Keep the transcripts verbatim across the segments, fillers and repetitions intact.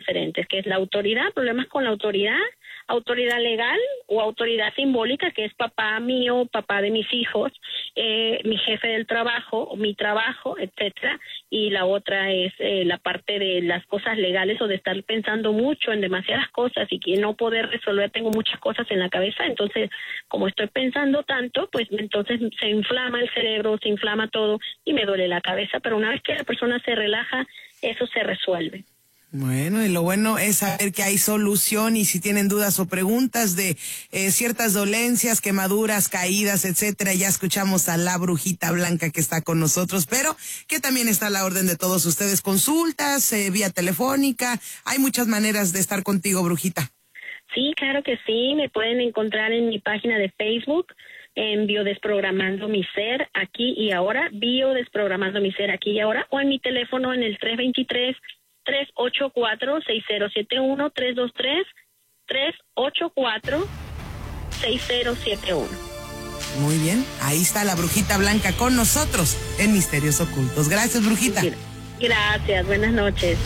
diferentes, que es la autoridad, problemas con la autoridad, autoridad legal o autoridad simbólica, que es papá mío, papá de mis hijos, eh, mi jefe del trabajo, mi trabajo, etcétera, y la otra es eh, la parte de las cosas legales o de estar pensando mucho en demasiadas cosas y que no poder resolver, tengo muchas cosas en la cabeza, entonces como estoy pensando tanto, pues entonces se inflama el cerebro, se inflama todo y me duele la cabeza, pero una vez que la persona se relaja, eso se resuelve. Bueno, y lo bueno es saber que hay solución, y si tienen dudas o preguntas de eh, ciertas dolencias, quemaduras, caídas, etcétera, ya escuchamos a la Brujita Blanca que está con nosotros, pero que también está a la orden de todos ustedes, consultas, eh, vía telefónica, hay muchas maneras de estar contigo, Brujita. Sí, claro que sí, me pueden encontrar en mi página de Facebook, en Biodesprogramando mi Ser, aquí y ahora, Biodesprogramando mi Ser, aquí y ahora, o en mi teléfono en el tres dos tres, tres ocho cuatro, seis cero siete uno, tres dos tres, tres ocho cuatro, seis cero siete uno. Muy bien, ahí está la Brujita Blanca con nosotros en Misterios Ocultos. Gracias, Brujita. Gracias, buenas noches.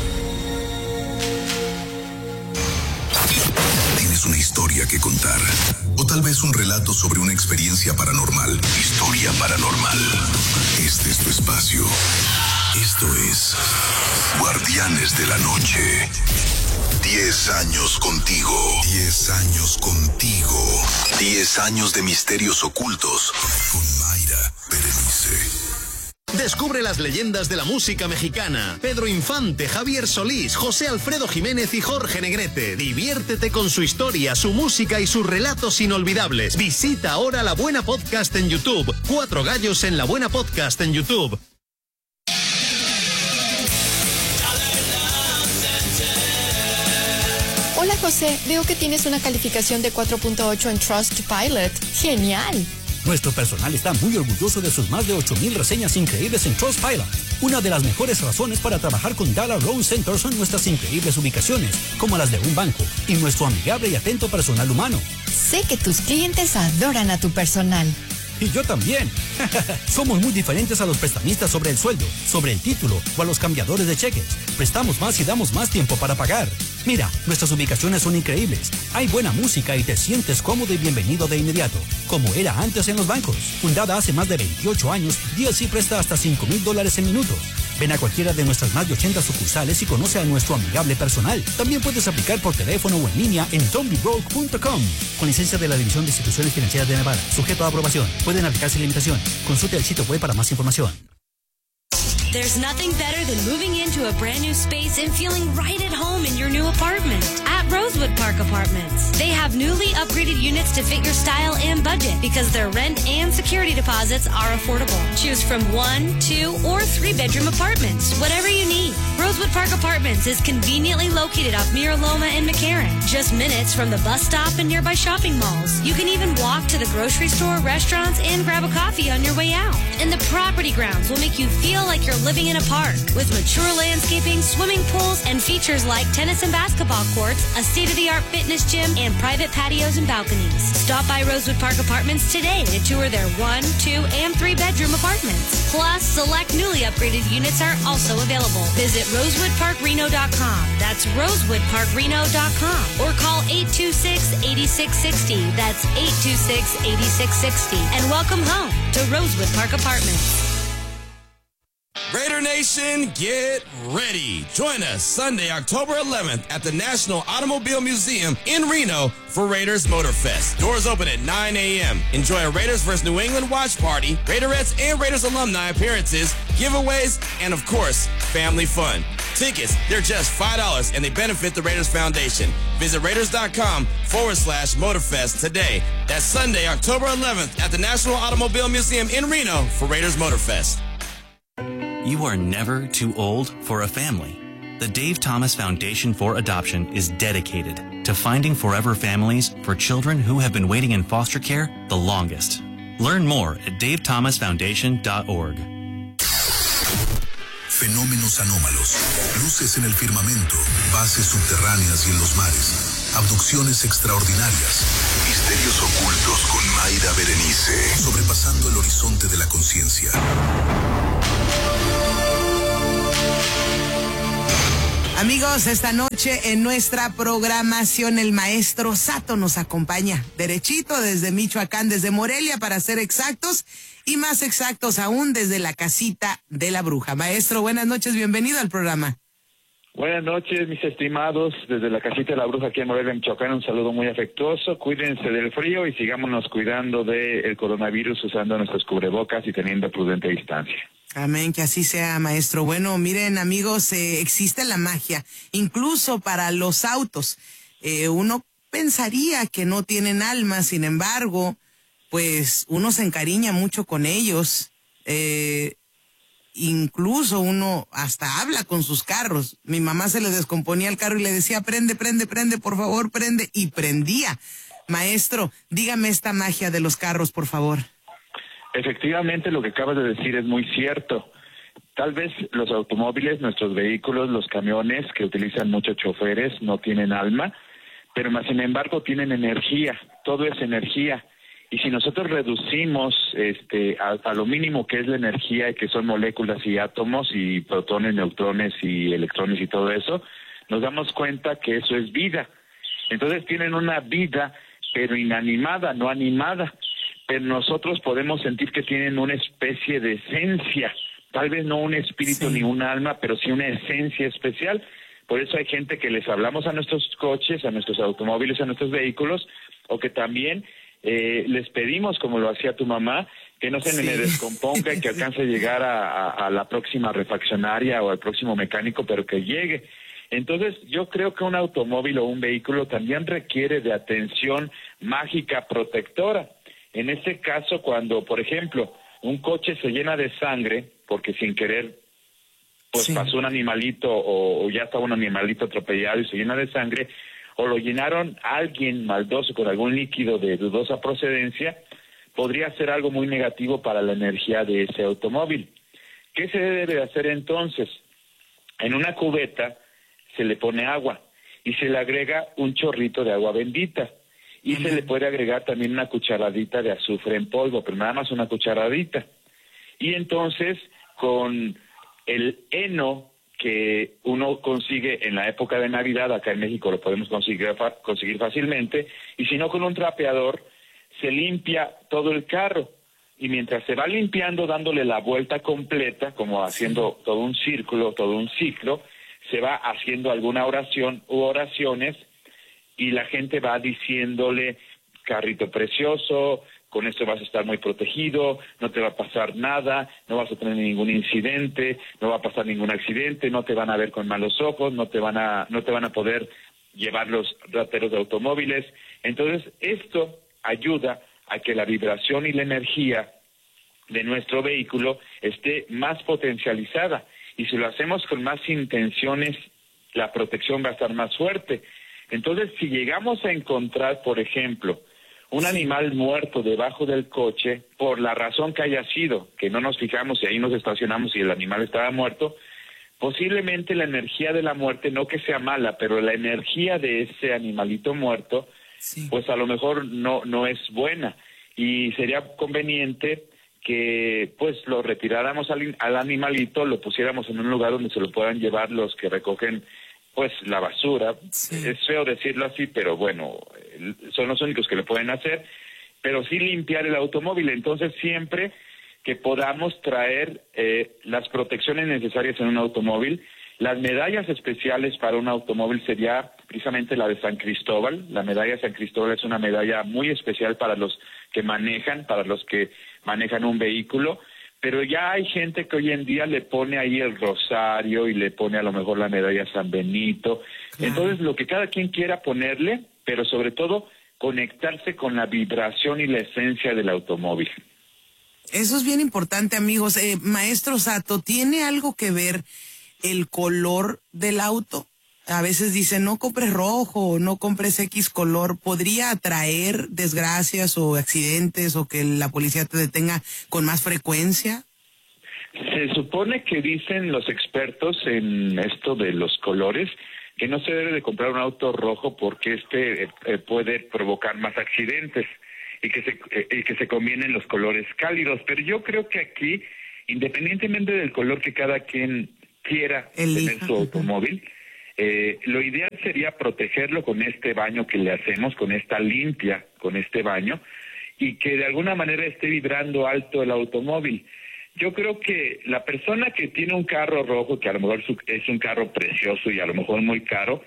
Tienes una historia que contar, o tal vez un relato sobre una experiencia paranormal. Historia Paranormal. Este es tu espacio. Esto es Guardianes de la Noche. Diez años contigo. Diez años contigo. Diez años de misterios ocultos. Con Mayra Berenice. Descubre las leyendas de la música mexicana. Pedro Infante, Javier Solís, José Alfredo Jiménez y Jorge Negrete. Diviértete con su historia, su música y sus relatos inolvidables. Visita ahora La Buena Podcast en YouTube. Cuatro gallos en La Buena Podcast en YouTube. Hola José, veo que tienes una calificación de cuatro punto ocho en Trustpilot. ¡Genial! Nuestro personal está muy orgulloso de sus más de ocho mil reseñas increíbles en Trustpilot. Una de las mejores razones para trabajar con Dollar Loan Center son nuestras increíbles ubicaciones, como las de un banco, y nuestro amigable y atento personal humano. Sé que tus clientes adoran a tu personal. Y yo también. Somos muy diferentes a los prestamistas sobre el sueldo, sobre el título o a los cambiadores de cheques. Prestamos más y damos más tiempo para pagar. Mira, nuestras ubicaciones son increíbles. Hay buena música y te sientes cómodo y bienvenido de inmediato, como era antes en los bancos. Fundada hace más de veintiocho años, D L C presta hasta cinco mil dólares en minutos. Ven a cualquiera de nuestras más de ochenta sucursales y conoce a nuestro amigable personal. También puedes aplicar por teléfono o en línea en don't be broke punto com. Con licencia de la División de Instituciones Financieras de Nevada. Sujeto a aprobación. Pueden aplicarse sin limitación. Consulte el sitio web para más información. There's nothing better than moving into a brand new space and feeling right at home in your new apartment. At Rosewood Park Apartments, they have newly upgraded units to fit your style and budget because their rent and security deposits are affordable. Choose from one, two, or three bedroom apartments, whatever you need. Rosewood Park Apartments is conveniently located off Mira Loma and McCarran, just minutes from the bus stop and nearby shopping malls. You can even walk to the grocery store, restaurants, and grab a coffee on your way out. And the property grounds will make you feel like you're living in a park with mature landscaping, swimming pools, and features like tennis and basketball courts, a state-of-the-art fitness gym, and private patios and balconies. Stop by Rosewood Park Apartments today to tour their one, two, and three bedroom apartments. Plus, select newly upgraded units are also available. Visit rosewood park reno dot com. That's rosewood park reno dot com. Or call eight two six, eight six six zero. That's eight two six, eight six six zero. And welcome home to Rosewood Park Apartments. Raider Nation, get ready. Join us Sunday, October eleventh at the National Automobile Museum in Reno for Raiders Motor Fest. Doors open at nine a.m. Enjoy a Raiders versus New England watch party, Raiderettes and Raiders alumni appearances, giveaways, and of course, family fun. Tickets, they're just five dollars and they benefit the Raiders Foundation. Visit Raiders.com forward slash Motorfest today. That's Sunday, October eleventh at the National Automobile Museum in Reno for Raiders Motor Fest. You are never too old for a family. The Dave Thomas Foundation for Adoption is dedicated to finding forever families for children who have been waiting in foster care the longest. Learn more at dave thomas foundation dot org. Fenómenos anómalos, luces en el firmamento, bases subterráneas y en los mares, abducciones extraordinarias, misterios ocultos con Mayra Berenice, sobrepasando el horizonte de la conciencia. Amigos, esta noche en nuestra programación el maestro Sato nos acompaña derechito desde Michoacán, desde Morelia para ser exactos y más exactos aún desde la casita de la bruja. Maestro, buenas noches, bienvenido al programa. Buenas noches, mis estimados, desde la casita de la bruja aquí en Morelia, Michoacán, un saludo muy afectuoso. Cuídense del frío y sigámonos cuidando del coronavirus usando nuestros cubrebocas y teniendo prudente distancia. Amén, que así sea, maestro. Bueno, miren, amigos, eh, existe la magia, incluso para los autos. Eh, uno pensaría que no tienen alma, sin embargo, pues uno se encariña mucho con ellos. Eh, incluso uno hasta habla con sus carros. Mi mamá se le descomponía el carro y le decía, prende, prende, prende, por favor, prende, y prendía. Maestro, dígame esta magia de los carros, por favor. Efectivamente, lo que acabas de decir es muy cierto. Tal vez los automóviles, nuestros vehículos, los camiones que utilizan muchos choferes no tienen alma, pero más sin embargo tienen energía, todo es energía. Y si nosotros reducimos este, a, a lo mínimo que es la energía, que son moléculas y átomos y protones, neutrones y electrones y todo eso, nos damos cuenta que eso es vida. Entonces tienen una vida, pero inanimada, no animada. Pero nosotros podemos sentir que tienen una especie de esencia, tal vez no un espíritu sí. ni un alma, pero sí una esencia especial. Por eso hay gente que les hablamos a nuestros coches, a nuestros automóviles, a nuestros vehículos, o que también eh, les pedimos, como lo hacía tu mamá, que no se sí. me descomponga y que alcance a llegar a, a, a la próxima refaccionaria o al próximo mecánico, pero que llegue. Entonces, yo creo que un automóvil o un vehículo también requiere de atención mágica protectora. En este caso, cuando, por ejemplo, un coche se llena de sangre, porque sin querer, pues sí. pasó un animalito o, o ya estaba un animalito atropellado y se llena de sangre, o lo llenaron alguien maldoso con algún líquido de dudosa procedencia, podría ser algo muy negativo para la energía de ese automóvil. ¿Qué se debe hacer entonces? En una cubeta se le pone agua y se le agrega un chorrito de agua bendita. Y uh-huh. se le puede agregar también una cucharadita de azufre en polvo, pero nada más una cucharadita. Y entonces, con el heno que uno consigue en la época de Navidad, acá en México lo podemos conseguir, conseguir fácilmente, y si no con un trapeador, se limpia todo el carro. Y mientras se va limpiando, dándole la vuelta completa, como haciendo sí. todo un círculo, todo un ciclo, se va haciendo alguna oración u oraciones, y la gente va diciéndole, carrito precioso, con esto vas a estar muy protegido, no te va a pasar nada, no vas a tener ningún incidente, no va a pasar ningún accidente, no te van a ver con malos ojos, no te van a, no te van a poder llevar los rateros de automóviles. Entonces, esto ayuda a que la vibración y la energía de nuestro vehículo esté más potencializada. Y si lo hacemos con más intenciones, la protección va a estar más fuerte. Entonces, si llegamos a encontrar, por ejemplo, un animal muerto debajo del coche, por la razón que haya sido, que no nos fijamos y ahí nos estacionamos y el animal estaba muerto, posiblemente la energía de la muerte, no que sea mala, pero la energía de ese animalito muerto, sí. pues a lo mejor no, no es buena. Y sería conveniente que pues lo retiráramos al, al animalito, lo pusiéramos en un lugar donde se lo puedan llevar los que recogen pues la basura. Sí. Es feo decirlo así, pero bueno, son los únicos que lo pueden hacer, pero sí limpiar el automóvil. Entonces siempre que podamos traer eh, las protecciones necesarias en un automóvil, las medallas especiales para un automóvil sería precisamente la de San Cristóbal. La medalla de San Cristóbal es una medalla muy especial para los que manejan, para los que manejan un vehículo. Pero ya hay gente que hoy en día le pone ahí el rosario y le pone a lo mejor la medalla San Benito. Claro. Entonces, lo que cada quien quiera ponerle, pero sobre todo conectarse con la vibración y la esencia del automóvil. Eso es bien importante, amigos. Eh, Maestro Sato, ¿tiene algo que ver el color del auto? A veces dicen, no compres rojo, no compres X color. ¿Podría atraer desgracias o accidentes o que la policía te detenga con más frecuencia? Se supone que dicen los expertos en esto de los colores que no se debe de comprar un auto rojo porque este eh, puede provocar más accidentes y que se eh, y que se convienen los colores cálidos. Pero yo creo que aquí, independientemente del color que cada quien quiera Elija. tener su automóvil, Eh, lo ideal sería protegerlo con este baño que le hacemos, con esta limpia, con este baño, y que de alguna manera esté vibrando alto el automóvil. Yo creo que la persona que tiene un carro rojo, que a lo mejor es un carro precioso y a lo mejor muy caro,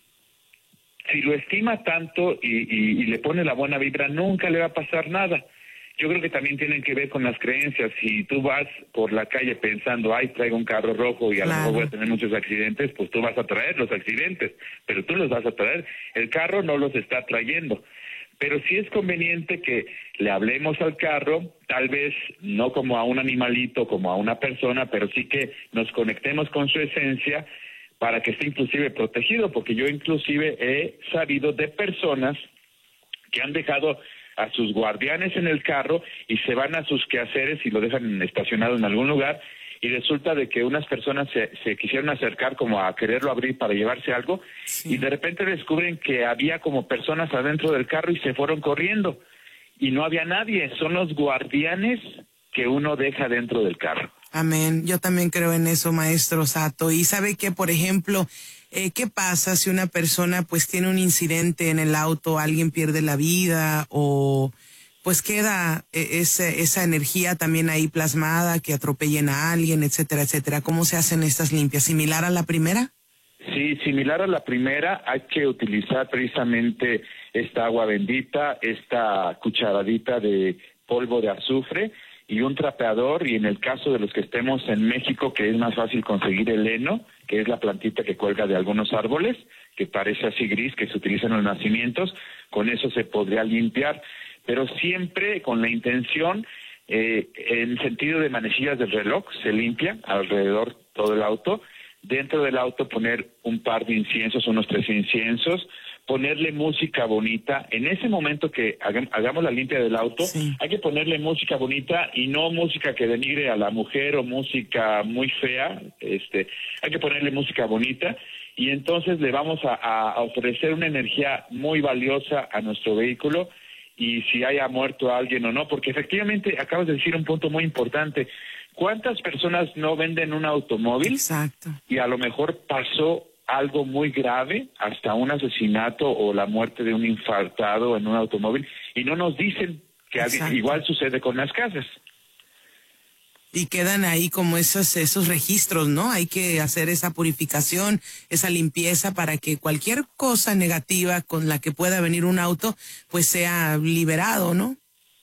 si lo estima tanto y, y, y le pone la buena vibra, nunca le va a pasar nada. Yo creo que también tienen que ver con las creencias. Si tú vas por la calle pensando, ay, traigo un carro rojo y a lo mejor voy a tener muchos accidentes, pues tú vas a traer los accidentes, pero tú los vas a traer. El carro no los está trayendo. Pero sí es conveniente que le hablemos al carro, tal vez no como a un animalito, como a una persona, pero sí que nos conectemos con su esencia para que esté inclusive protegido, porque yo inclusive he sabido de personas que han dejado a sus guardianes en el carro y se van a sus quehaceres y lo dejan estacionado en algún lugar, y resulta de que unas personas se, se quisieron acercar como a quererlo abrir para llevarse algo, sí. Y de repente descubren que había como personas adentro del carro y se fueron corriendo y no había nadie, son los guardianes que uno deja dentro del carro. Amén, yo también creo en eso, maestro Sato. Y sabe que, por ejemplo, eh, ¿qué pasa si una persona pues tiene un incidente en el auto, alguien pierde la vida o pues queda eh, esa, esa energía también ahí plasmada, que atropellen a alguien, etcétera, etcétera? ¿Cómo se hacen estas limpias? ¿Similar a la primera? Sí, similar a la primera. Hay que utilizar precisamente esta agua bendita, esta cucharadita de polvo de azufre y un trapeador, y en el caso de los que estemos en México, que es más fácil conseguir el heno, que es la plantita que cuelga de algunos árboles, que parece así gris, que se utiliza en los nacimientos, con eso se podría limpiar, pero siempre con la intención, eh, en sentido de manecillas del reloj, se limpia alrededor todo el auto, dentro del auto poner un par de inciensos, unos tres inciensos, ponerle música bonita. En ese momento que hagamos la limpia del auto, sí, hay que ponerle música bonita y no música que denigre a la mujer o música muy fea. Este, hay que ponerle música bonita y entonces le vamos a, a ofrecer una energía muy valiosa a nuestro vehículo, y si haya muerto alguien o no, porque efectivamente acabas de decir un punto muy importante. ¿Cuántas personas no venden un automóvil? Exacto. Y a lo mejor pasó algo muy grave, hasta un asesinato o la muerte de un infartado en un automóvil, y no nos dicen que alguien, igual sucede con las casas. Y quedan ahí como esos esos registros, ¿no? Hay que hacer esa purificación, esa limpieza para que cualquier cosa negativa con la que pueda venir un auto, pues sea liberado, ¿no?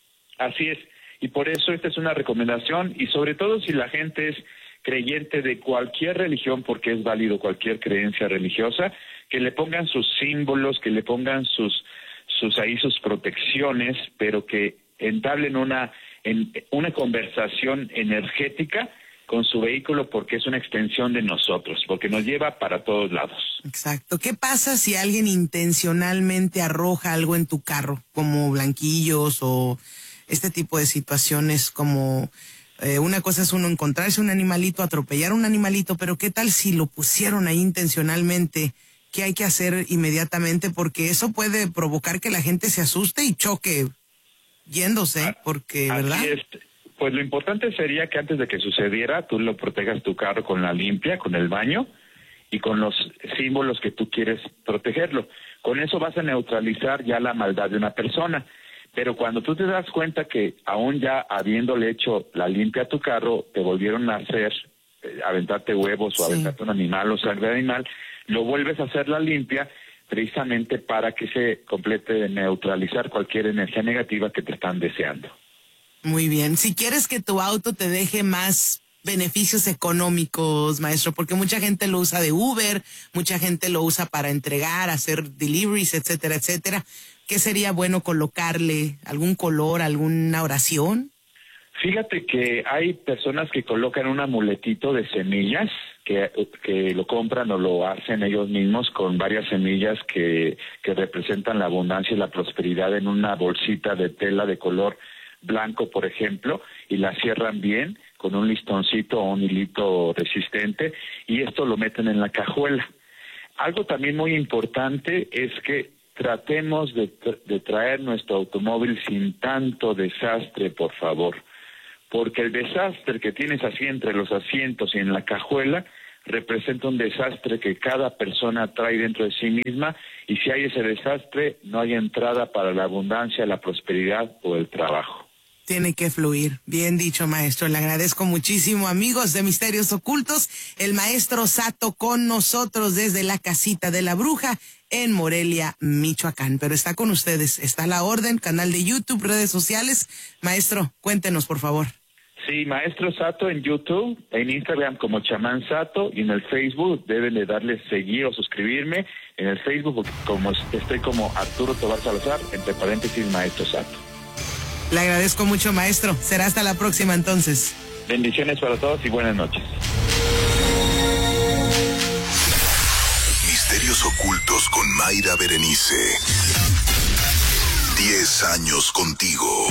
Así es, y por eso esta es una recomendación, y sobre todo si la gente es creyente de cualquier religión, porque es válido cualquier creencia religiosa, que le pongan sus símbolos, que le pongan sus sus ahí sus protecciones, pero que entablen una en una conversación energética con su vehículo, porque es una extensión de nosotros, porque nos lleva para todos lados. Exacto. ¿Qué pasa si alguien intencionalmente arroja algo en tu carro, como blanquillos o este tipo de situaciones, como eh, una cosa es uno encontrarse un animalito, atropellar un animalito, pero qué tal si lo pusieron ahí intencionalmente? ¿Qué hay que hacer inmediatamente? Porque eso puede provocar que la gente se asuste y choque yéndose, porque, ¿verdad? Así es. Pues lo importante sería que antes de que sucediera, tú lo protejas tu carro con la limpia, con el baño y con los símbolos que tú quieres protegerlo. Con eso vas a neutralizar ya la maldad de una persona. Pero cuando tú te das cuenta que aún ya habiéndole hecho la limpia a tu carro, te volvieron a hacer, eh, aventarte huevos o sí, aventarte un animal o sangre de animal, lo vuelves a hacer la limpia precisamente para que se complete de neutralizar cualquier energía negativa que te están deseando. Muy bien. Si quieres que tu auto te deje más beneficios económicos, maestro, porque mucha gente lo usa de Uber, mucha gente lo usa para entregar, hacer deliveries, etcétera, etcétera, ¿qué sería bueno colocarle? ¿Algún color, alguna oración? Fíjate que hay personas que colocan un amuletito de semillas, que, que lo compran o lo hacen ellos mismos con varias semillas que, que representan la abundancia y la prosperidad en una bolsita de tela de color blanco, por ejemplo, y la cierran bien con un listoncito o un hilito resistente, y esto lo meten en la cajuela. Algo también muy importante es que tratemos de, de traer nuestro automóvil sin tanto desastre, por favor, porque el desastre que tienes así entre los asientos y en la cajuela representa un desastre que cada persona trae dentro de sí misma, y si hay ese desastre, no hay entrada para la abundancia, la prosperidad o el trabajo. Tiene que fluir. Bien dicho, maestro. Le agradezco muchísimo, amigos de Misterios Ocultos. El maestro Sato con nosotros desde la casita de la bruja en Morelia, Michoacán. Pero está con ustedes. Está a la orden, canal de YouTube, redes sociales. Maestro, cuéntenos, por favor. Sí, maestro Sato en YouTube, en Instagram como chamán Sato, y en el Facebook deben de darle seguir o suscribirme. En el Facebook como estoy como Arturo Tobar Salazar, entre paréntesis maestro Sato. Le agradezco mucho, maestro. Será hasta la próxima, entonces. Bendiciones para todos y buenas noches. Misterios Ocultos con Mayra Berenice. Diez años contigo.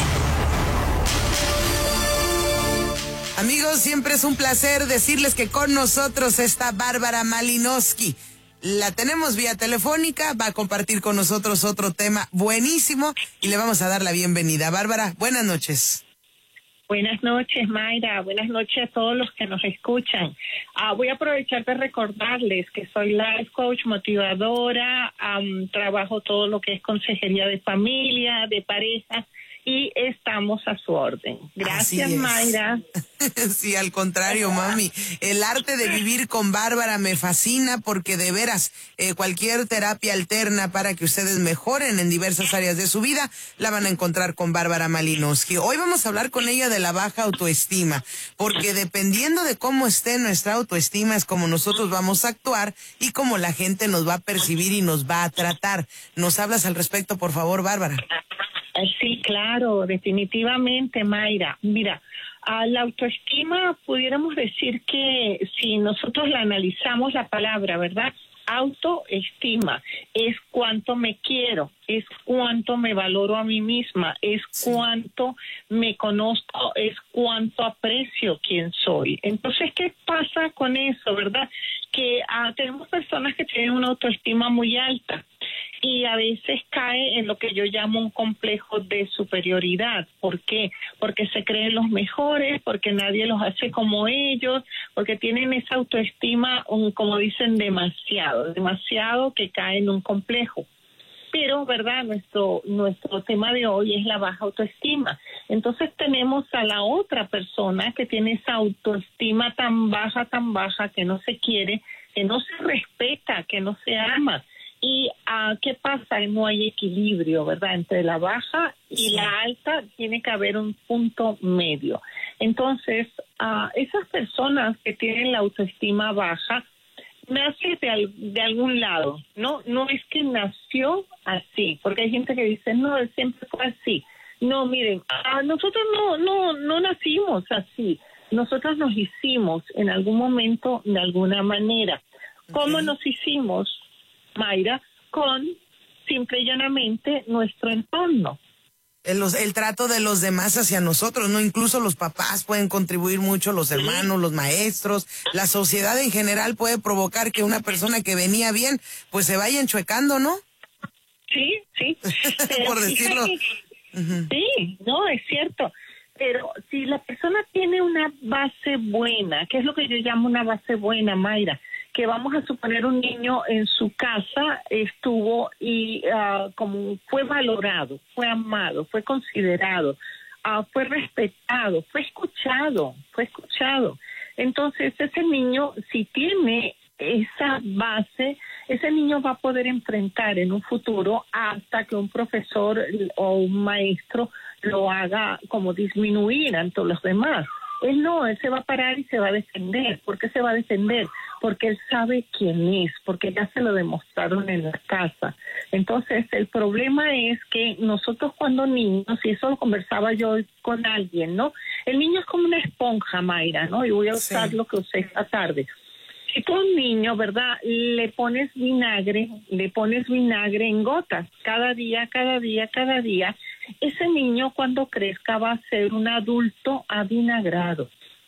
Amigos, siempre es un placer decirles que con nosotros está Bárbara Malinowski. La tenemos vía telefónica, va a compartir con nosotros otro tema buenísimo y le vamos a dar la bienvenida. Bárbara, buenas noches. Buenas noches, Mayra. Buenas noches a todos los que nos escuchan. Uh, voy a aprovechar de recordarles que soy life coach, motivadora, um, trabajo todo lo que es consejería de familia, de pareja, y estamos a su orden. Gracias, Mayra. Sí, al contrario, mami. El arte de vivir con Bárbara me fascina porque de veras eh, cualquier terapia alterna para que ustedes mejoren en diversas áreas de su vida la van a encontrar con Bárbara Malinowski. Hoy vamos a hablar con ella de la baja autoestima, porque dependiendo de cómo esté nuestra autoestima es como nosotros vamos a actuar y cómo la gente nos va a percibir y nos va a tratar. ¿Nos hablas al respecto, por favor, Bárbara? Sí, claro, definitivamente, Mayra. Mira, a la autoestima pudiéramos decir que si nosotros la analizamos la palabra, ¿verdad? Autoestima es cuánto me quiero, es cuánto me valoro a mí misma, es cuánto me conozco, es cuánto aprecio quién soy. Entonces, ¿qué pasa con eso, verdad? Que uh, tenemos personas que tienen una autoestima muy alta y a veces cae en lo que yo llamo un complejo de superioridad. ¿Por qué? Porque se creen los mejores, porque nadie los hace como ellos, porque tienen esa autoestima, um, como dicen, demasiado, demasiado que cae en un complejo. Pero, ¿verdad? Nuestro, nuestro tema de hoy es la baja autoestima. Entonces tenemos a la otra persona que tiene esa autoestima tan baja, tan baja, que no se quiere, que no se respeta, que no se ama. ¿Y uh, qué pasa? No hay equilibrio, ¿verdad? Entre la baja y la alta tiene que haber un punto medio. Entonces, uh, esas personas que tienen la autoestima baja, nace de, al, de algún lado, ¿no? No es que nació así, porque hay gente que dice, no, él siempre fue así. No, miren, uh, nosotros no, no, no nacimos así. Nosotros nos hicimos en algún momento de alguna manera. ¿Cómo okay. nos hicimos, Mayra? Con simple y llanamente nuestro entorno. El, los, el trato de los demás hacia nosotros, ¿no? Incluso los papás pueden contribuir mucho, los hermanos, los maestros, la sociedad en general puede provocar que una persona que venía bien, pues se vaya enchuecando, ¿no? Sí, sí. Por decirlo. Uh-huh. Sí, no, es cierto. Pero si la persona tiene una base buena, ¿qué es lo que yo llamo una base buena, Mayra? Que vamos a suponer un niño en su casa estuvo y uh, como fue valorado, fue amado, fue considerado, uh, fue respetado, fue escuchado, fue escuchado. Entonces ese niño, si tiene esa base, ese niño va a poder enfrentar en un futuro hasta que un profesor o un maestro lo haga como disminuir ante los demás. Él no, él se va a parar y se va a defender. ¿Por qué se va a defender? Porque él sabe quién es, porque ya se lo demostraron en la casa. Entonces, el problema es que nosotros cuando niños, y eso lo conversaba yo con alguien, ¿no? El niño es como una esponja, Mayra, ¿no? Y voy a usar sí. lo que usé esta tarde. Si tú a un niño, ¿verdad?, le pones vinagre, le pones vinagre en gotas, cada día, cada día, cada día, ese niño cuando crezca va a ser un adulto avinagrado,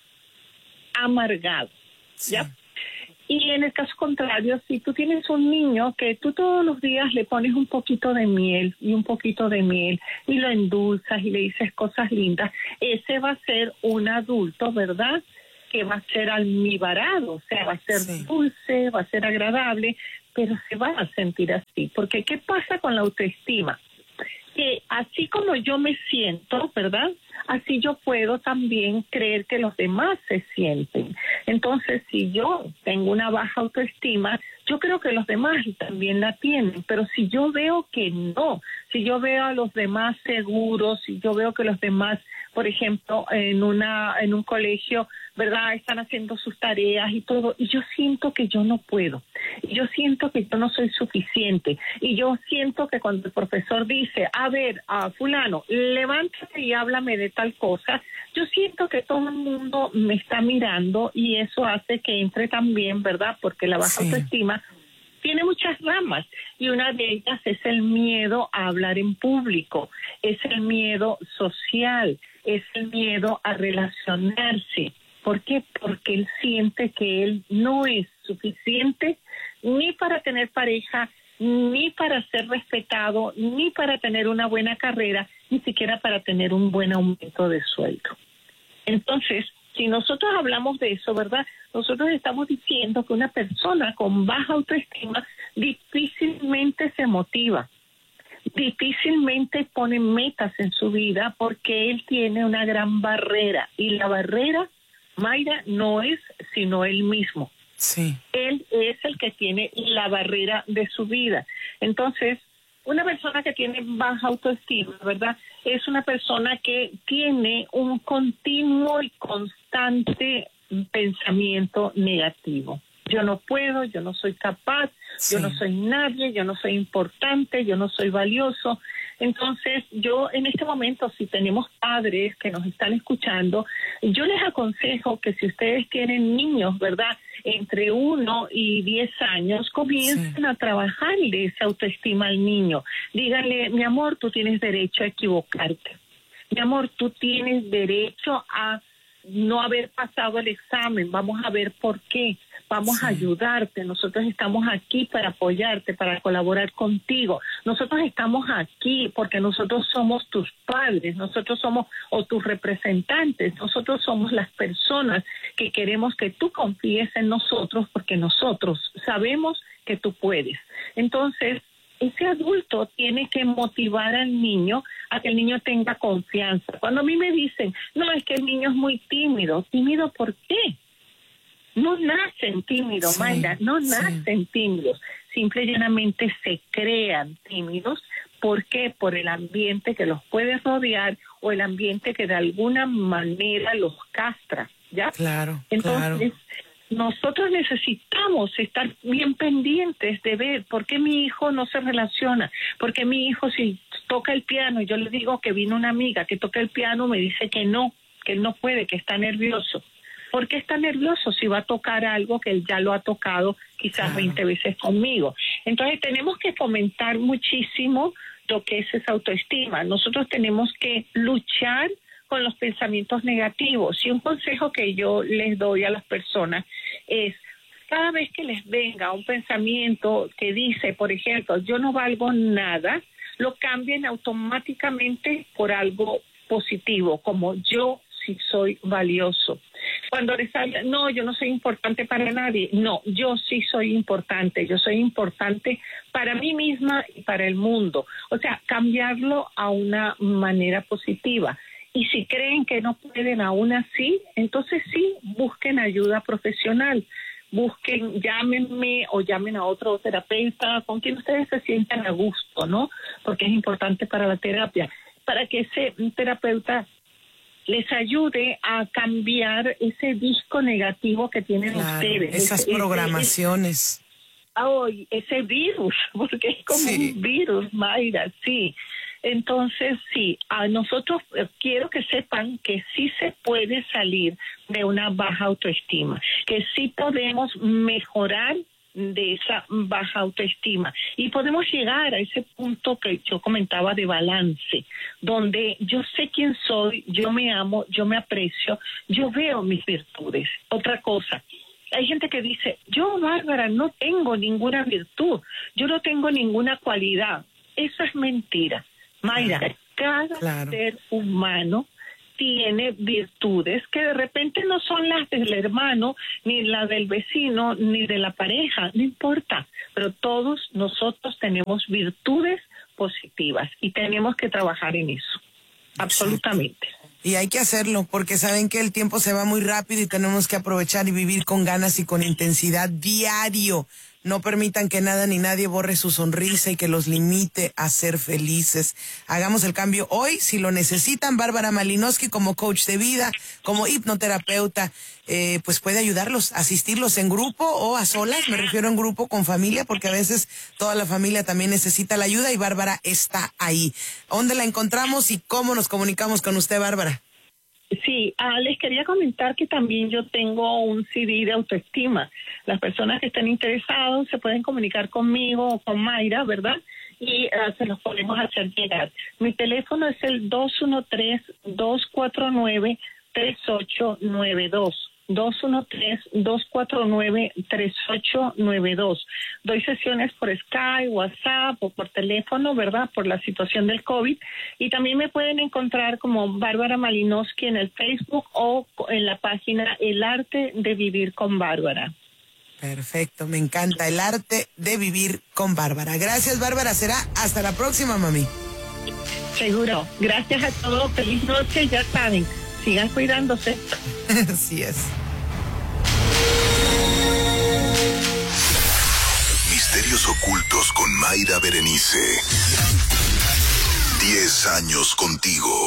amargado, ¿ya? Sí. Y en el caso contrario, si tú tienes un niño que tú todos los días le pones un poquito de miel y un poquito de miel y lo endulzas y le dices cosas lindas, ese va a ser un adulto, ¿verdad?, que va a ser almibarado, o sea, va a ser sí. dulce, va a ser agradable, pero se va a sentir así. Porque ¿qué pasa con la autoestima? Que así como yo me siento, ¿verdad? Así yo puedo también creer que los demás se sienten. Entonces, si yo tengo una baja autoestima, yo creo que los demás también la tienen. Pero si yo veo que no, si yo veo a los demás seguros, si yo veo que los demás, por ejemplo, en una en un colegio, ¿verdad?, están haciendo sus tareas y todo, y yo siento que yo no puedo, y yo siento que yo no soy suficiente, y yo siento que cuando el profesor dice, a ver, a fulano, levántate y háblame de tal cosa, yo siento que todo el mundo me está mirando, y eso hace que entre también, ¿verdad?, porque la baja sí. autoestima tiene muchas ramas, y una de ellas es el miedo a hablar en público, es el miedo social, es el miedo a relacionarse. ¿Por qué? Porque él siente que él no es suficiente ni para tener pareja, ni para ser respetado, ni para tener una buena carrera, ni siquiera para tener un buen aumento de sueldo. Entonces, si nosotros hablamos de eso, ¿verdad?, nosotros estamos diciendo que una persona con baja autoestima difícilmente se motiva, difícilmente pone metas en su vida, porque él tiene una gran barrera, y la barrera, Mayra, no es sino él mismo. Sí. Él es el que tiene la barrera de su vida. Entonces, una persona que tiene baja autoestima, ¿verdad?, es una persona que tiene un continuo y constante pensamiento negativo. Yo no puedo, yo no soy capaz, sí. yo no soy nadie, yo no soy importante, yo no soy valioso. Entonces, yo en este momento, si tenemos padres que nos están escuchando, yo les aconsejo que si ustedes tienen niños, ¿verdad?, entre uno y diez años, comiencen sí. a trabajarle esa autoestima al niño. Díganle, mi amor, tú tienes derecho a equivocarte. Mi amor, tú tienes derecho a no haber pasado el examen. Vamos a ver por qué. Vamos sí. a ayudarte. Nosotros estamos aquí para apoyarte, para colaborar contigo. Nosotros estamos aquí porque nosotros somos tus padres, nosotros somos o tus representantes, nosotros somos las personas que queremos que tú confíes en nosotros, porque nosotros sabemos que tú puedes. Entonces, ese adulto tiene que motivar al niño a que el niño tenga confianza. Cuando a mí me dicen, no, es que el niño es muy tímido. ¿Tímido por qué? No nacen tímidos, sí, Mayra, no sí. nacen tímidos. Simple y llanamente se crean tímidos. ¿Por qué? Por el ambiente que los puede rodear o el ambiente que de alguna manera los castra, ¿ya? Claro, Entonces, claro. nosotros necesitamos estar bien pendientes de ver por qué mi hijo no se relaciona, por qué mi hijo si toca el piano y yo le digo que vino una amiga que toca el piano, me dice que no, que él no puede, que está nervioso. ¿Por qué está nervioso si va a tocar algo que él ya lo ha tocado quizás claro. veinte veces conmigo? Entonces tenemos que fomentar muchísimo lo que es esa autoestima. Nosotros tenemos que luchar con los pensamientos negativos. Y un consejo que yo les doy a las personas es, cada vez que les venga un pensamiento que dice, por ejemplo, yo no valgo nada, lo cambien automáticamente por algo positivo, como yo sí soy valioso. Cuando les habla, no, yo no soy importante para nadie, no, yo sí soy importante, yo soy importante para mí misma y para el mundo. O sea, cambiarlo a una manera positiva. Y si creen que no pueden aún así, entonces sí, busquen ayuda profesional. Busquen, llámenme o llamen a otro terapeuta con quien ustedes se sientan a gusto, ¿no? Porque es importante para la terapia, para que ese terapeuta les ayude a cambiar ese disco negativo que tienen claro, ustedes. Esas ese, programaciones. Ese, oh, ese virus, porque es como sí. un virus, Mayra, sí. Entonces, sí, a nosotros eh, quiero que sepan que sí se puede salir de una baja autoestima, que sí podemos mejorar de esa baja autoestima y podemos llegar a ese punto que yo comentaba de balance, donde yo sé quién soy, yo me amo, yo me aprecio, yo veo mis virtudes. Otra cosa, hay gente que dice, yo, Bárbara, no tengo ninguna virtud, yo no tengo ninguna cualidad. Eso es mentira. Mayra, cada claro. ser humano tiene virtudes que de repente no son las del hermano, ni las del vecino, ni de la pareja, no importa, pero todos nosotros tenemos virtudes positivas y tenemos que trabajar en eso, absolutamente. Y hay que hacerlo, porque saben que el tiempo se va muy rápido y tenemos que aprovechar y vivir con ganas y con intensidad diario. No permitan que nada ni nadie borre su sonrisa y que los limite a ser felices. Hagamos el cambio hoy, si lo necesitan. Bárbara Malinowski, como coach de vida, como hipnoterapeuta, eh, pues puede ayudarlos, asistirlos en grupo o a solas. Me refiero en grupo con familia, porque a veces toda la familia también necesita la ayuda y Bárbara está ahí. ¿Dónde la encontramos y cómo nos comunicamos con usted, Bárbara? Sí, ah, les quería comentar que también yo tengo un C D de autoestima. Las personas que estén interesados se pueden comunicar conmigo o con Mayra, ¿verdad? Y uh, se los podemos hacer llegar. Mi teléfono es el dos uno tres, dos cuatro nueve, tres ocho nueve dos. dos uno tres, dos cuatro nueve, tres ocho nueve dos. Doy sesiones por Skype, WhatsApp o por teléfono, ¿verdad? Por la situación del COVID. Y también me pueden encontrar como Bárbara Malinowski en el Facebook o en la página El Arte de Vivir con Bárbara. Perfecto, me encanta. El Arte de Vivir con Bárbara. Gracias, Bárbara. Será hasta la próxima, mami. Seguro. Gracias a todos. Feliz noche. Ya saben, sigan cuidándose. Así es. Misterios ocultos con Mayra Berenice. Diez años contigo.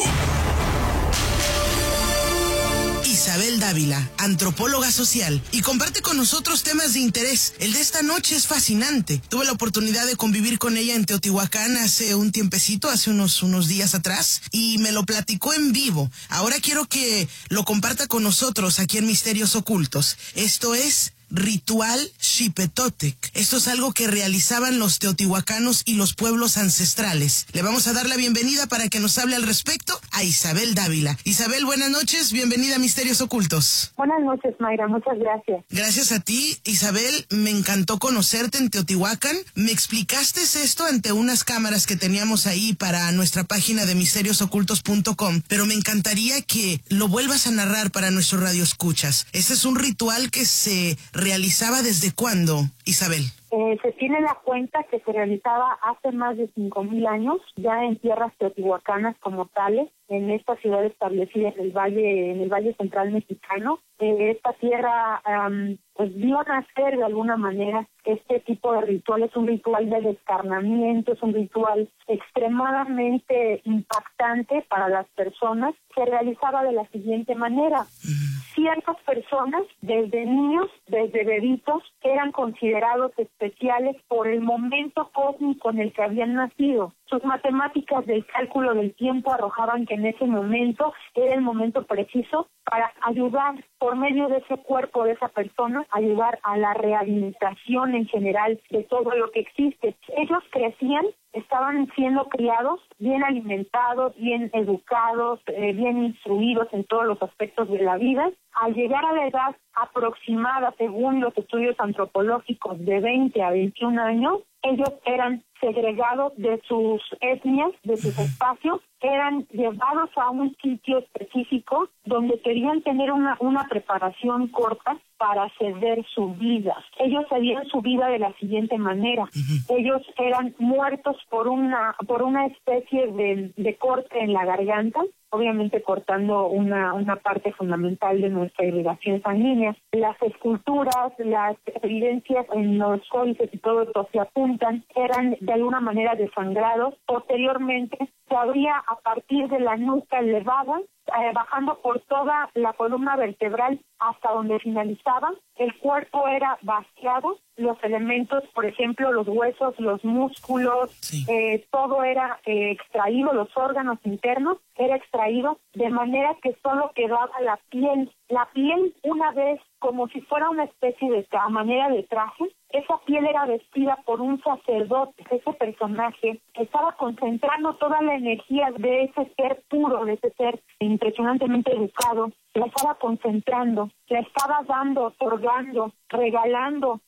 Isabel Dávila, antropóloga social, y comparte con nosotros temas de interés. El de esta noche es fascinante. Tuve la oportunidad de convivir con ella en Teotihuacán hace un tiempecito, hace unos, unos días atrás, y me lo platicó en vivo. Ahora quiero que lo comparta con nosotros aquí en Misterios Ocultos. Esto es Ritual Xipetotec. Esto es algo que realizaban los teotihuacanos y los pueblos ancestrales. Le vamos a dar la bienvenida para que nos hable al respecto a Isabel Dávila. Isabel, buenas noches, bienvenida a Misterios Ocultos. Buenas noches, Mayra, muchas gracias. Gracias a ti, Isabel, me encantó conocerte en Teotihuacán. Me explicaste esto ante unas cámaras que teníamos ahí para nuestra página de misterios ocultos punto com, pero me encantaría que lo vuelvas a narrar para nuestros radioescuchas. Ese es un ritual que se realizaba ¿desde cuándo, Isabel? Eh, se tiene la cuenta que se realizaba hace más de cinco mil años, ya en tierras teotihuacanas como tales, en esta ciudad establecida en el valle, en el valle central mexicano. Eh, esta tierra um, pues vio nacer de alguna manera este tipo de ritual. Es un ritual de descarnamiento, es un ritual extremadamente impactante para las personas. Se realizaba de la siguiente manera. Ciertas personas, desde niños, desde bebitos, eran considerados especiales por el momento cósmico en el que habían nacido. Sus matemáticas del cálculo del tiempo arrojaban que en ese momento era el momento preciso para ayudar por medio de ese cuerpo de esa persona, ayudar a la rehabilitación en general de todo lo que existe. Ellos crecían, estaban siendo criados, bien alimentados, bien educados, eh, bien instruidos en todos los aspectos de la vida. Al llegar a la edad aproximada, según los estudios antropológicos, de veinte a veintiún años, ellos eran segregados de sus etnias, de sus espacios, eran llevados a un sitio específico donde querían tener una, una preparación corta para ceder su vida. Ellos cedían su vida de la siguiente manera. Uh-huh. Ellos eran muertos por una por una especie de, de corte en la garganta, obviamente cortando una, una parte fundamental de nuestra irrigación sanguínea. Las esculturas, las evidencias en los códices y todo esto se apuntan, eran de alguna manera desangrados. Posteriormente se abría a partir de la nuca elevada, eh, bajando por toda la columna vertebral hasta donde finalizaba. El cuerpo era vaciado, los elementos, por ejemplo, los huesos, los músculos, sí. eh, todo era eh, extraído, los órganos internos era extraído, de manera que solo quedaba la piel. La piel, una vez, como si fuera una especie de a manera de traje, esa piel era vestida por un sacerdote. Ese personaje estaba concentrando toda la energía de ese ser puro, de ese ser impresionantemente educado, la estaba concentrando, la estaba dando, otorgando, regalando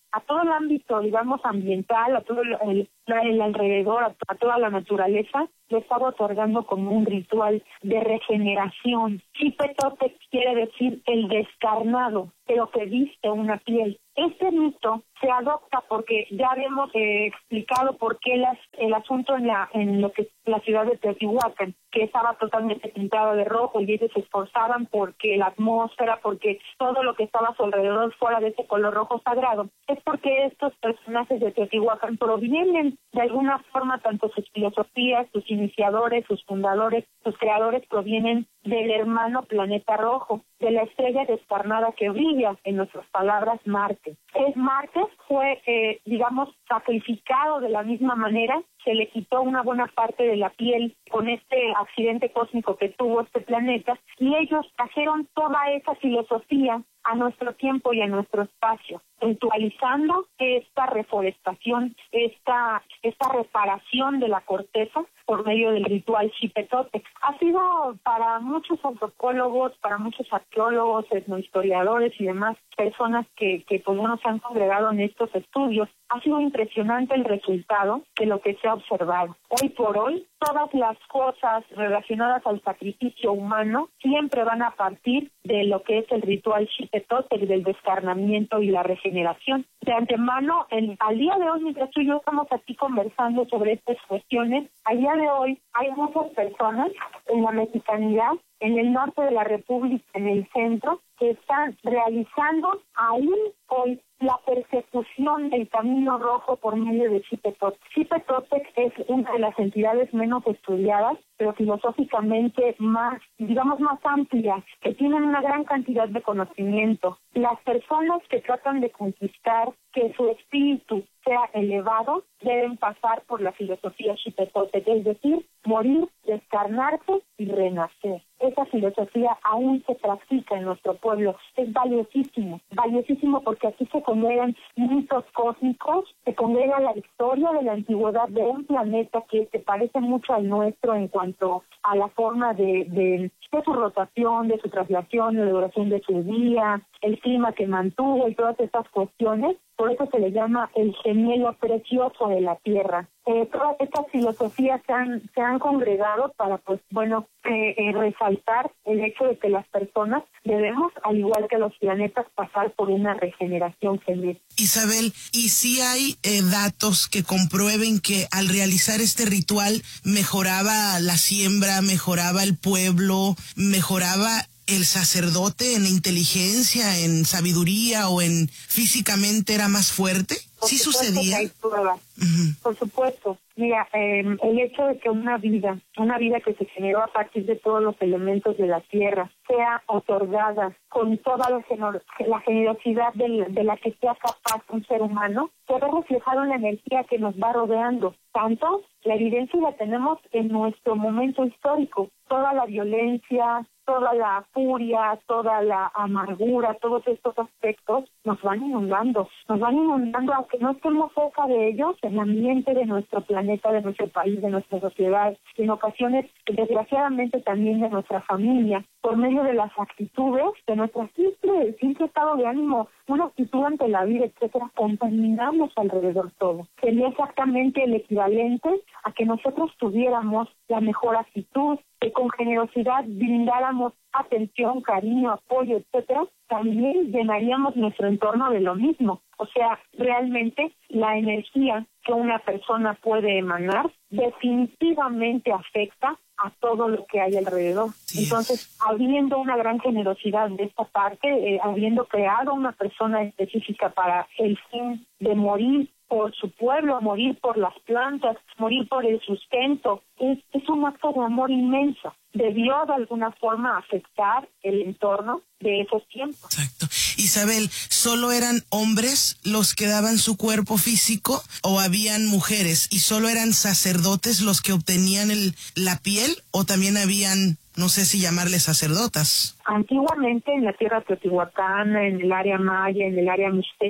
a todo el ámbito, digamos, ambiental, a todo el, el, el alrededor, a, a toda la naturaleza, lo estaba otorgando como un ritual de regeneración. Xipetotec quiere decir el descarnado, pero que viste una piel. Este mito se adopta porque ya habíamos eh, explicado por qué las, el asunto en la en lo que es la ciudad de Teotihuacán, que estaba totalmente pintada de rojo, y ellos se esforzaban porque la atmósfera, porque todo lo que estaba a su alrededor fuera de ese color rojo sagrado. Es porque estos personajes de Teotihuacán provienen de alguna forma, tanto sus filosofías, sus iniciadores, sus fundadores, sus creadores provienen del hermano planeta rojo, de la estrella descarnada que brilla, en nuestras palabras, Marte. Es Marte fue, eh, digamos, sacrificado de la misma manera, se le quitó una buena parte de la piel con este accidente cósmico que tuvo este planeta, y ellos trajeron toda esa filosofía a nuestro tiempo y a nuestro espacio, ritualizando esta reforestación, esta, esta reparación de la corteza por medio del ritual Xipetotec. Ha sido para muchos antropólogos, para muchos arqueólogos, etnohistoriadores y demás personas que, que pues, bueno, se han congregado en estos estudios, ha sido impresionante el resultado de lo que se ha observado. Hoy por hoy, todas las cosas relacionadas al sacrificio humano siempre van a partir de lo que es el ritual Xipetotec, del descarnamiento y la regeneración. De antemano, el, al día de hoy, mientras tú y yo estamos aquí conversando sobre estas cuestiones, al día de hoy hay muchas personas en la mexicanidad, en el norte de la República, en el centro, que están realizando aún hoy la persecución del camino rojo por medio de Xipetotec. Xipetotec es una de las entidades menos estudiadas, pero filosóficamente más, digamos, más amplias, que tienen una gran cantidad de conocimiento. Las personas que tratan de conquistar que su espíritu sea elevado deben pasar por la filosofía Xipetotec, es decir, morir, descarnarse y renacer. Esa filosofía aún se practica en nuestro pueblo. Es valiosísimo, valiosísimo porque aquí se congregan mitos cósmicos, se congrega la historia de la antigüedad de un planeta que se parece mucho al nuestro en cuanto a la forma de, de, de su rotación, de su traslación, de la duración de su día, el clima que mantuvo y todas estas cuestiones. Por eso se le llama el gemelo precioso de la Tierra. Eh, todas estas filosofías se han, se han congregado para, pues, bueno, eh, eh, resaltar el hecho de que las personas debemos, al igual que los planetas, pasar por una regeneración genética. Isabel, ¿y si hay eh, datos que comprueben que al realizar este ritual mejoraba la siembra, mejoraba el pueblo, mejoraba el sacerdote en inteligencia, en sabiduría o en físicamente era más fuerte? ¿Sí sucedía? Hay pruebas. Uh-huh. Por supuesto. Mira, eh, el hecho de que una vida, una vida que se generó a partir de todos los elementos de la tierra, sea otorgada con toda la, gener- la generosidad de, de la que sea capaz un ser humano, se ve reflejado en la energía que nos va rodeando. Tanto, la evidencia la tenemos en nuestro momento histórico. Toda la violencia, toda la furia, toda la amargura, todos estos aspectos nos van inundando, nos van inundando aunque no estemos cerca de ellos, en el ambiente de nuestro planeta, de nuestro país, de nuestra sociedad, en ocasiones, desgraciadamente, también de nuestra familia, por medio de las actitudes, de nuestro simple, simple estado de ánimo, una actitud ante la vida, etcétera, contaminamos alrededor todo. Sería exactamente el equivalente a que nosotros tuviéramos la mejor actitud, que con generosidad brindáramos atención, cariño, apoyo, etcétera, también llenaríamos nuestro entorno de lo mismo. O sea, realmente la energía que una persona puede emanar definitivamente afecta a todo lo que hay alrededor. Sí. Entonces, habiendo una gran generosidad de esta parte, eh, habiendo creado una persona específica para el fin de morir por su pueblo, morir por las plantas, morir por el sustento, es, es un acto de amor inmenso. Debió de alguna forma afectar el entorno de esos tiempos. Exacto. Isabel, ¿solo eran hombres los que daban su cuerpo físico o habían mujeres y solo eran sacerdotes los que obtenían el, la piel o también habían, no sé si llamarles sacerdotas? Antiguamente en la tierra teotihuacana, en el área maya, en el área mixteca,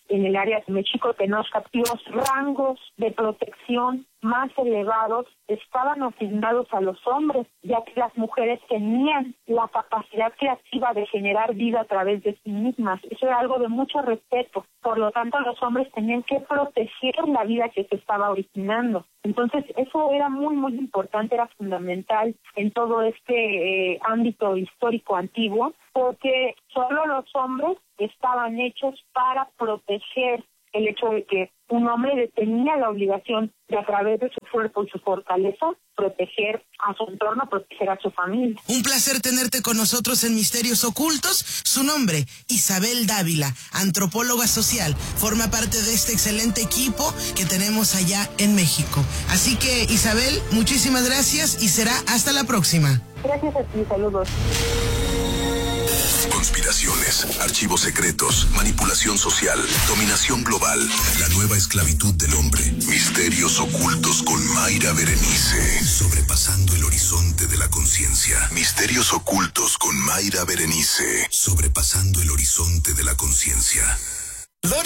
en el área de México Tenochtitlan, los rangos de protección más elevados estaban asignados a los hombres, ya que las mujeres tenían la capacidad creativa de generar vida a través de sí mismas. Eso era algo de mucho respeto. Por lo tanto, los hombres tenían que proteger la vida que se estaba originando. Entonces, eso era muy, muy importante, era fundamental en todo este eh, ámbito histórico antiguo, porque solo los hombres estaban hechos para proteger el hecho de que un hombre tenía la obligación de, a través de su cuerpo y su fortaleza, proteger a su entorno, proteger a su familia. Un placer tenerte con nosotros en Misterios Ocultos. Su nombre, Isabel Dávila, antropóloga social, forma parte de este excelente equipo que tenemos allá en México. Así que, Isabel, muchísimas gracias y será hasta la próxima. Gracias a ti, saludos. Conspiraciones, archivos secretos, manipulación social, dominación global, la nueva esclavitud del hombre, misterios ocultos con Mayra Berenice, sobrepasando el horizonte de la conciencia. Misterios ocultos con Mayra Berenice, sobrepasando el horizonte de la conciencia.